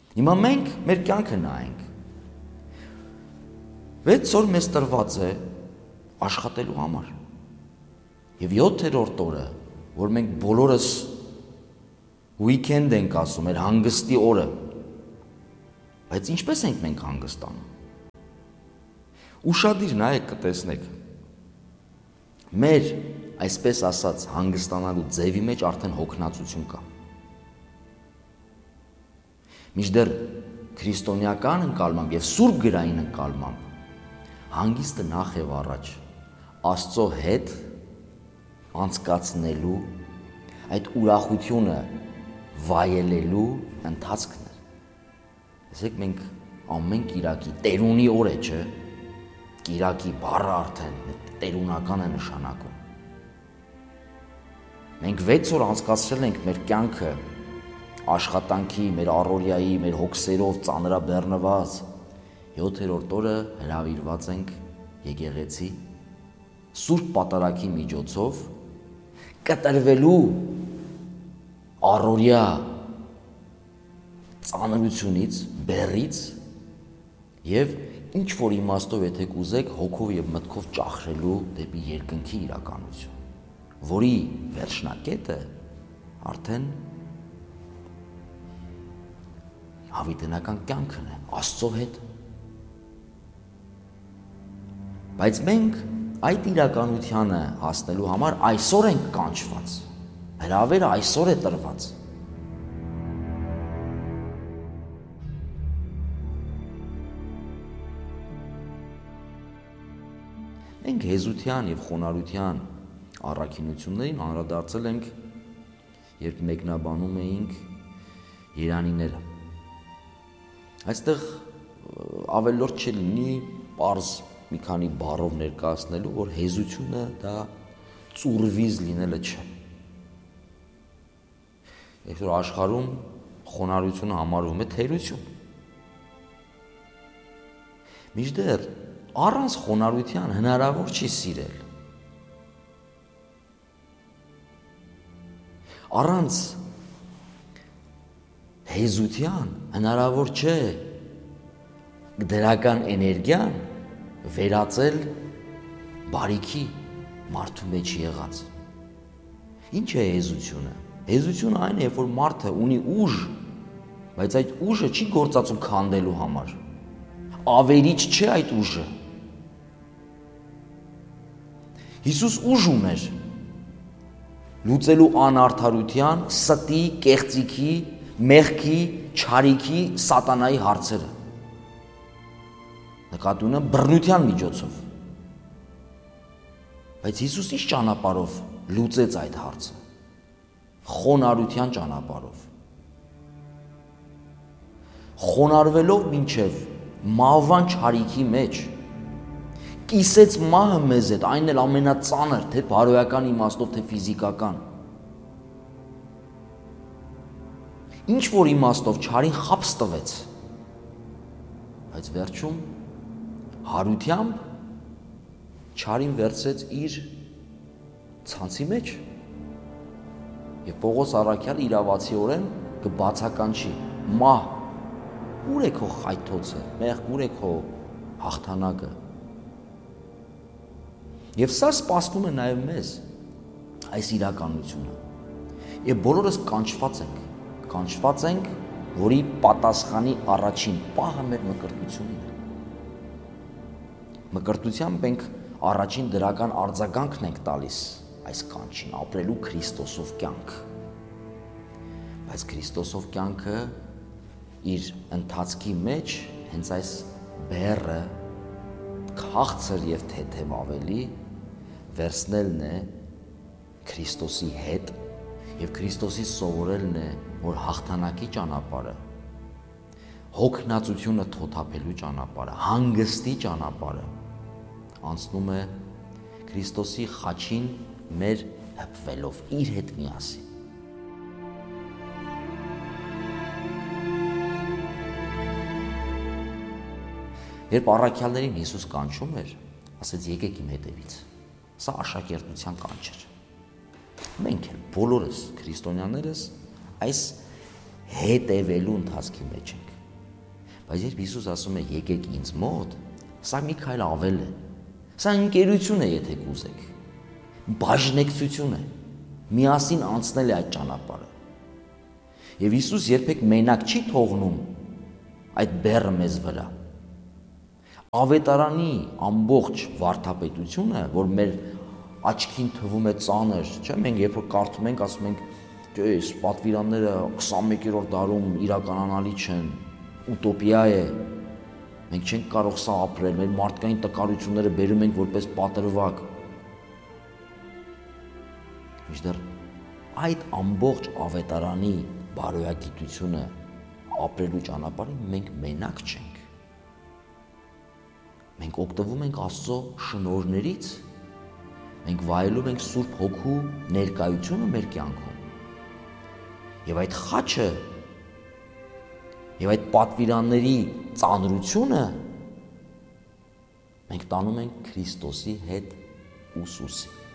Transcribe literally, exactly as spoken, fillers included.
Հիմա մենք մեր կյանքը նայենք։ վեց օր մեզ տրված է աշխատելու համար։ Եվ յոթերորդ օրը, որ մենք բոլորս weekend ենք ասում, մեր հանգստի օրը, բայց ինչպես ենք մենք հանգստանում։ Ուշադիր նայեք կտեսնեք, մեր այսպես ասած հանգստանալու ձևի մեջ արդեն հոգնածություն կա։ Մինչդեռ քրիստոնեական ընկալմամբ և սուրբ գրային ընկալմամբ հանգիստը նախ և առաջ Աստծո հետ անցկացնելու, այդ ուրախությունը վայելելու ընթացքն է։ Տեսեք, մենք ամեն կիրակի տերունի օր է, չէ՞։ Կիրակի բառը արդեն տերունական է նշանակում։ Մենք վեց օր անցկացրել ենք մեր կյանքը աշխատանքի, մեր առօրյայի, մեր հոգսերով ծանրաբեռնված, յոթերորդ օրը հրավիրված ենք եկեղեցի սուրբ պատարագի միջոցով կտրվելու առօրյա ծանրությունից, բեռից և ինչ-որ իմաստով, եթե կուզեք, հոգով և մտքով ճախրելու դեպի երկնքի իրականություն, որի վերջնակետը արդեն հավիտենական կյանքն է, Աստծո հետ։ Բայց մենք այդ իրականությանը հասնելու համար այսօր ենք կանչված, հրավերը այսօր է տրված։ Մենք հեզության և խոնարհության առաքինություններին անդրադարձել ենք, երբ մեկնաբանում էինք երանիները։ Այստեղ ավելորդ չի լինի պարզ մի քանի բառով ներկայացնելու, որ հեզությունը դա ծուրվիզ լինելը չէ։ Այսօր աշխարհում խոնարհությունը համարվում է թերություն։ Մինչդեռ առանց խոնարհության հնարավոր չի սիրել։ Առանց հեզության հնարավոր չէ դրական էներգիան վերածել բարիքի մարդու մեջ եղած։ Ինչ է հեզությունը։ Հեզությունը այն է, երբ որ մարդը ունի ուժ, բայց այդ ուժը չի գործածում քանդելու համար։ Ավերիչ չէ այդ ուժը։ Հիսուս ուժ ուներ լուծելու անարդարության, ստի, կեղծիքի, մեղքի, չարիքի, սատանայի հարցերը։ Նկատի ունեմ բռնության միջոցով։ Բայց Հիսուս ինչ ճանապարհով լուծեց այդ հարցը։ Խոնարհության ճանապարհով։ Խոնարհվելով մինչև մահվան չարիքի մեջ կիսեց մահը մեզ հետ, այն էլ ամենածանր, թե բարոյական իմաստով, թե ֆիզիկական։ Ինչ որ իմաստով չարին խաբս տվեց, բայց վերջում հարությամբ չարին վերցրեց իր ցանցի մեջ և Պողոս առաքյալը իրավացիորեն կբացականչի. մահ, ուր է քո խայթոցը, մեղք, ուր է քո հաղթանակը։ Եվ սա սպասվում է նաև մեզ, այս իրականությունը։ Եվ բոլորս կանչված ենք, կանչված ենք, որի պատասխանի առաջին պահը մեր մկրտությունն է։ Մկրտությամբ մենք առաջին դրական արձագանքն ենք տալիս այս կանչին, ապրելու Քրիստոսով կյանք։ Բայց Քրիստոսով կյանքը իր ընթացքի մեջ հենց այս բեռը քաղցր և թեթև ավելի վերցնելն է Քրիստոսի հետ և Քրիստոսի սովորելն է, որ հաղթանակի ճանապարհը, հոգնածությունը թոթափելու ճանապարհը, հանգստի ճանապարհը անցնում է Քրիստոսի խաչին մեր հպվելով, իր հետ միասին։ Երբ առաքյալներին Հիսուս կանչում էր, ասեց եկեք իմ հետևից։ Սա աշակերտության կանչ էր։ Մենք էլ բոլորս քրիստոնյաներս այս հետևելու ընթացքի մեջ ենք։ Բայց երբ Հիսուս ասում է եկեք ինձ մոտ, սա մի քայլ ավել է։ Սա ընկերություն է, եթե կուզեք։ Բաժնեկցություն է։ Միասին անցնել է այդ ճանապարհը։ Եվ Հիսուս երբեք մենակ չի թողնում այդ բեռը մեզ վրա։ Ավետարանի ամբողջ վարդապետությունը, որ մեր աչքին թվում է ծանր, չէ՞, մենք երբ որ կարդում ենք, ասում ենք, այս պատվիրանները քսանմեկերորդ դարում իրականանալի չեն, ուտոպիա է, մենք չենք կարող սա ապրել, մեր մարդկային տկարությունները բերում ենք որպես պատրվակ։ Միշտեր այդ ամբողջ ավետարանի բարոյագիտությունը ապրելու ճանապարհին մենք մենակ չենք։ Մենք օգտվում ենք Աստծո շնորհներից, մենք վայելում ենք Սուրբ Հոգու ներկայությունը մեր կյանքում։ Եվ այդ խաչը եւ այդ պատվիրանների ծանրությունը մենք տանում ենք Քրիստոսի հետ ուսուսի։